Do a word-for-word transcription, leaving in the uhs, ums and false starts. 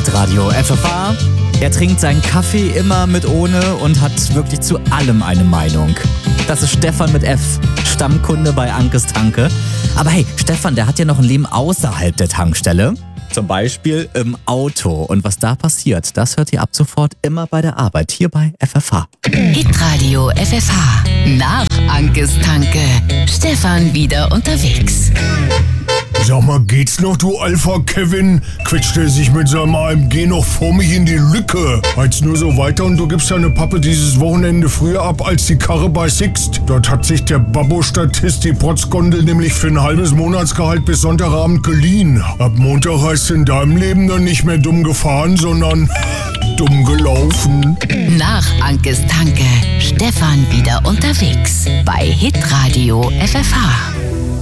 Hitradio F F H. Er trinkt seinen Kaffee immer mit ohne und hat wirklich zu allem eine Meinung. Das ist Stefan mit F, Stammkunde bei Ankes Tanke. Aber hey, Stefan, der hat ja noch ein Leben außerhalb der Tankstelle. Zum Beispiel im Auto. Und was da passiert, das hört ihr ab sofort immer bei der Arbeit hier bei F F H. Hitradio F F H. Nach Ankes Tanke. Stefan wieder unterwegs. Sag mal, geht's noch, du Alpha Kevin? Quetscht er sich mit seinem A M G noch vor mich in die Lücke? Heiz nur so weiter und du gibst deine Pappe dieses Wochenende früher ab als die Karre bei Sixt. Dort hat sich der Babbo-Statist die Protzgondel nämlich für ein halbes Monatsgehalt bis Sonntagabend geliehen. Ab Montag heißt in deinem Leben dann nicht mehr dumm gefahren, sondern dumm gelaufen. Nach Ankes Tanke. Stefan wieder unterwegs bei Hitradio F F H.